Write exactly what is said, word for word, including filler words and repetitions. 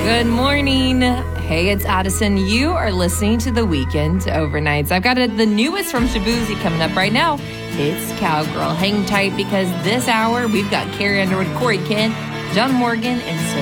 Good morning. Hey, it's Addison. You are listening to The Weekend Overnights. I've got a, the newest from Shaboozey coming up right now. It's Cowgirl. Hang tight because this hour we've got Carrie Underwood, Corey Kent, John Morgan, and so